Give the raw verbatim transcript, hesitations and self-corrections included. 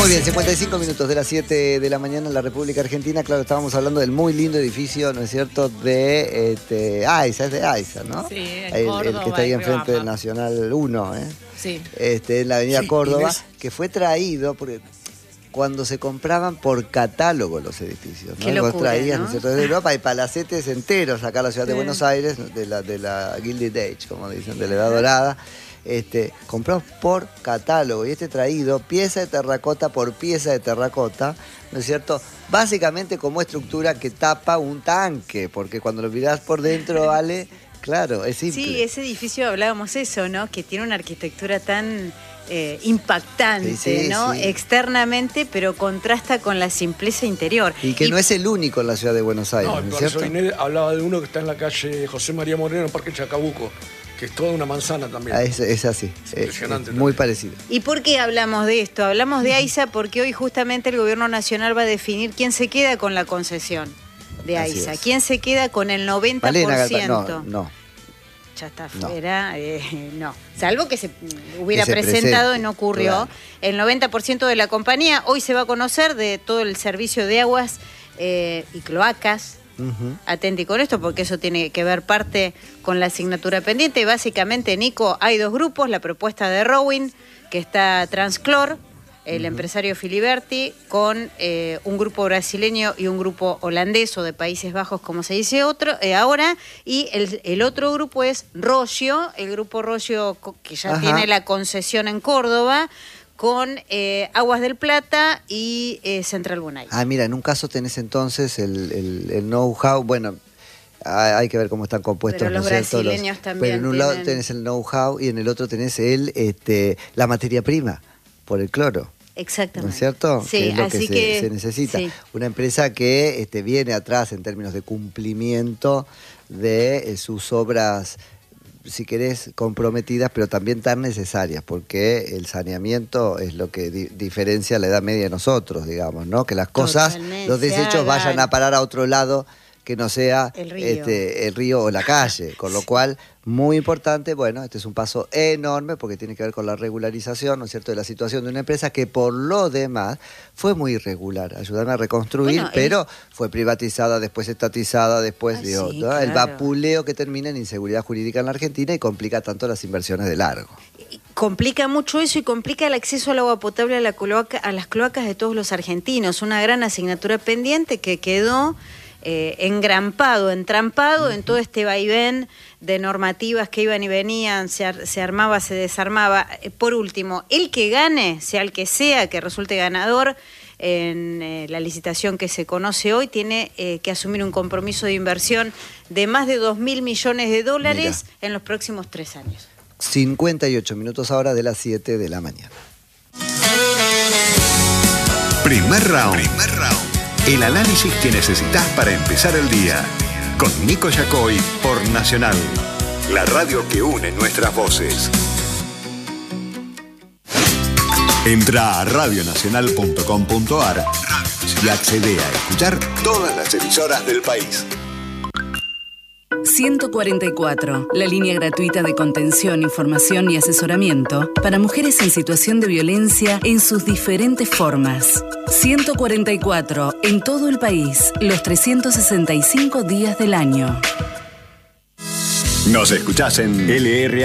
Muy bien, cincuenta y cinco minutos de las siete de la mañana en la República Argentina. Claro, estábamos hablando del muy lindo edificio, ¿no es cierto?, de este, AISA, es de AISA, ¿no? Sí, en el, Córdoba, el que está ahí en enfrente Rioja. del Nacional uno, ¿eh? Sí. Este, en la avenida Sí, Córdoba, Inés. que fue traído porque cuando se compraban por catálogo los edificios, ¿no? Qué Y vos locura, traías, ¿no? ¿no es cierto?, de Europa, hay palacetes enteros acá en la ciudad de Sí. Buenos Aires, de la, de la Gilded Age, como dicen, de la Edad Dorada. Este, comprados por catálogo, y este traído pieza de terracota por pieza de terracota, ¿no es cierto? Básicamente como estructura que tapa un tanque, porque cuando lo mirás por dentro, Ale, claro, es simple. Sí, ese edificio hablábamos eso, ¿no? Que tiene una arquitectura tan eh, impactante, Sí, sí, ¿no? sí. Externamente, pero contrasta con la simpleza interior. Y que no es el único en la ciudad de Buenos Aires, No, ¿no es por eso cierto? Inés hablaba de uno que está en la calle José María Moreno, en el Parque Chacabuco, que es toda una manzana también. Ah, es, es así, Es es, impresionante es muy también. parecido. ¿Y por qué hablamos de esto? Hablamos de AISA porque hoy justamente el gobierno nacional va a definir quién se queda con la concesión de Así AISA. es. ¿Quién se queda con el noventa por Malena ciento? Galván, no, no. Ya está No. fuera, eh, no. Salvo que se hubiera Que se presentado presente, y no ocurrió. claro. El noventa por ciento de la compañía hoy se va a conocer de todo el servicio de aguas eh, y cloacas. Ujú. Atenti con esto porque eso tiene que ver parte con la asignatura pendiente. Básicamente, Nico, hay dos grupos, la propuesta de Rowing, que está Transclor, el Ujú. empresario Filiberti, con eh, un grupo brasileño y un grupo holandés o de Países Bajos, como se dice otro eh, ahora, y el, el otro grupo es Roggio, el grupo Roggio co- que ya Ajá. tiene la concesión en Córdoba, con eh, Aguas del Plata y eh, Central Bunay. Ah, mira, en un caso tenés entonces el, el, el know-how, bueno, hay hay que ver cómo están compuestos, Pero los ¿no es cierto? brasileños también Pero en un lado tienen- tenés el know-how y en el otro tenés el, este, la materia prima, por el cloro. Exactamente. ¿No es cierto? Sí, que es lo así que, que se, se necesita. sí. Una empresa que este, viene atrás en términos de cumplimiento de eh, sus obras, si querés, comprometidas, pero también tan necesarias, porque el saneamiento es lo que di- diferencia la edad media de nosotros, digamos, ¿no? Que las cosas, Totalmente, los desechos se vayan hagan. a parar a otro lado que no sea El río. Este, el río o la calle, con lo cual, muy importante, bueno, este es un paso enorme porque tiene que ver con la regularización, ¿no es cierto?, de la situación de una empresa que por lo demás fue muy irregular, ayudarme a reconstruir, Bueno, el- pero fue privatizada, después estatizada, después Ah, digo, sí, ¿no? el claro. vapuleo que termina en inseguridad jurídica en la Argentina y complica tanto las inversiones de largo. Complica mucho eso y complica el acceso al agua potable a, la cloaca, a las cloacas de todos los argentinos. Una gran asignatura pendiente que quedó eh, engrampado, entrampado en todo este vaivén de normativas que iban y venían, se, ar- se armaba, se desarmaba. Eh, Por último, el que gane, sea el que sea, que resulte ganador en eh, la licitación que se conoce hoy, tiene eh, que asumir un compromiso de inversión de más de dos mil millones de dólares en los próximos tres años. cincuenta y ocho minutos ahora de las siete de la mañana. Primer round. Primer round. El análisis que necesitas para empezar el día. Con Nico Yacoy por Nacional. La radio que une nuestras voces. Entra a radio nacional punto com punto a r y accede a escuchar todas las emisoras del país. ciento cuarenta y cuatro, la línea gratuita de contención, información y asesoramiento para mujeres en situación de violencia en sus diferentes formas. ciento cuarenta y cuatro, en todo el país, los trescientos sesenta y cinco días del año. Nos escuchás en L R